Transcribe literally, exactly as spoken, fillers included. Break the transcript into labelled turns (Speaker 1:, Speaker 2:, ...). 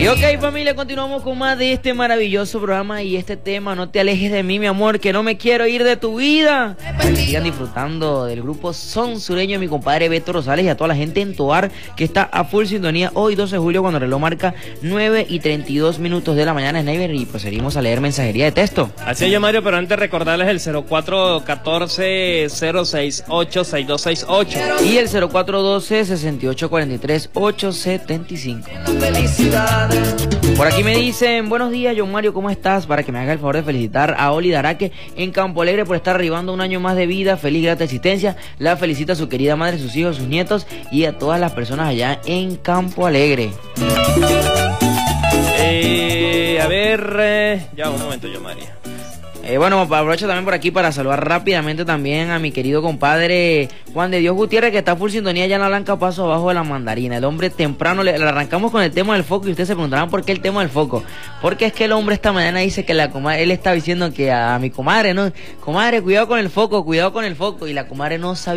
Speaker 1: Y ok, familia, continuamos con más de este maravilloso programa y este tema, no te alejes de mí, mi amor, que no me quiero ir de tu vida. Que sigan disfrutando del grupo Son Sureño, mi compadre Beto Rosales, y a toda la gente en Toar que está a full sintonía hoy doce de julio cuando el reloj marca nueve y treinta y dos minutos de la mañana, Sniper, y procedimos a leer mensajería de texto.
Speaker 2: Así es, yo, Mario, pero antes recordarles el cero cuatro uno cuatro, cero seis ocho, seis dos seis ocho
Speaker 1: y el cero cuatro uno dos, seis ocho cuatro tres, ocho siete cinco. Por aquí me dicen, buenos días, John Mario, ¿cómo estás? Para que me haga el favor de felicitar a Oli Daraque en Campo Alegre por estar arribando un año más de vida, feliz, grata existencia. La felicita a su querida madre, sus hijos, sus nietos y a todas las personas allá en Campo Alegre.
Speaker 2: Eh, a ver, eh, ya un momento, yo, María.
Speaker 1: Eh, bueno, aprovecho también por aquí para saludar rápidamente también a mi querido compadre Juan de Dios Gutiérrez, que está full sintonía ya en la Blanca, paso abajo de la mandarina. El hombre temprano, le, le arrancamos con el tema del foco y ustedes se preguntarán por qué el tema del foco. Porque es que el hombre esta mañana dice que la comadre, él está diciendo que a, a mi comadre, ¿no? Comadre, cuidado con el foco, cuidado con el foco, y la comadre no sabía